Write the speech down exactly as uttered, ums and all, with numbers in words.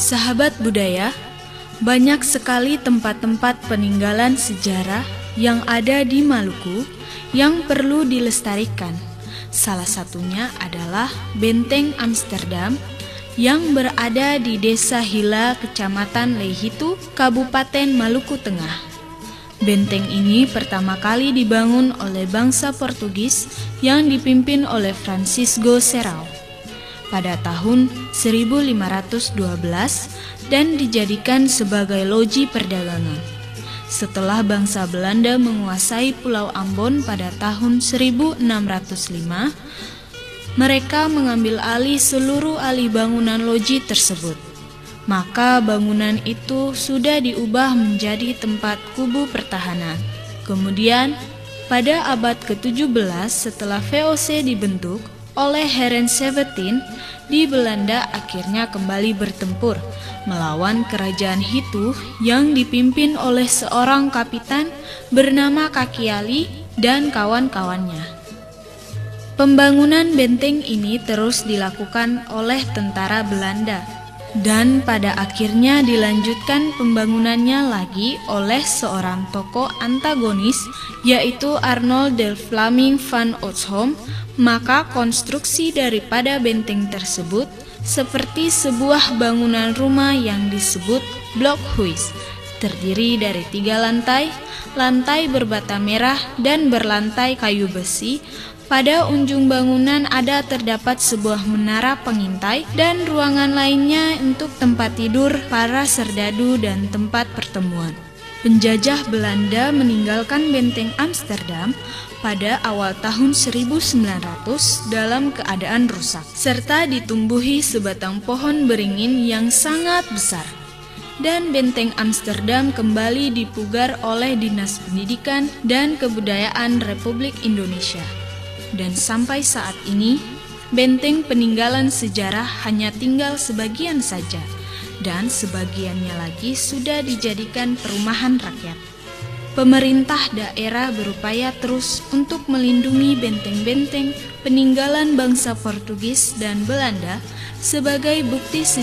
Sahabat budaya, banyak sekali tempat-tempat peninggalan sejarah yang ada di Maluku yang perlu dilestarikan. Salah satunya adalah Benteng Amsterdam yang berada di Desa Hila, Kecamatan Lehitu, Kabupaten Maluku Tengah. Benteng ini pertama kali dibangun oleh bangsa Portugis yang dipimpin oleh Francisco Serrao pada tahun seribu lima ratus dua belas dan dijadikan sebagai loji perdagangan. Setelah bangsa Belanda menguasai Pulau Ambon pada tahun seribu enam ratus lima, mereka mengambil alih seluruh alih bangunan loji tersebut. Maka bangunan itu sudah diubah menjadi tempat kubu pertahanan. Kemudian, pada abad ke tujuh belas setelah V O C dibentuk oleh Heren Sevetin, di Belanda akhirnya kembali bertempur melawan kerajaan Hitu yang dipimpin oleh seorang kapitan bernama Kakiali dan kawan-kawannya. Pembangunan benteng ini terus dilakukan oleh tentara Belanda dan pada akhirnya dilanjutkan pembangunannya lagi oleh seorang tokoh antagonis yaitu Arnold de Vlaming van Oudshoorn. Maka konstruksi daripada benteng tersebut seperti sebuah bangunan rumah yang disebut blokhuis, terdiri dari tiga lantai, lantai berbata merah dan berlantai kayu besi. Pada ujung bangunan ada terdapat sebuah menara pengintai dan ruangan lainnya untuk tempat tidur para serdadu dan tempat pertemuan. Penjajah Belanda meninggalkan Benteng Amsterdam pada awal tahun seribu sembilan ratus dalam keadaan rusak, serta ditumbuhi sebatang pohon beringin yang sangat besar. Dan Benteng Amsterdam kembali dipugar oleh Dinas Pendidikan dan Kebudayaan Republik Indonesia. Dan sampai saat ini, benteng peninggalan sejarah hanya tinggal sebagian saja, dan sebagiannya lagi sudah dijadikan perumahan rakyat. Pemerintah daerah berupaya terus untuk melindungi benteng-benteng peninggalan bangsa Portugis dan Belanda sebagai bukti sejarah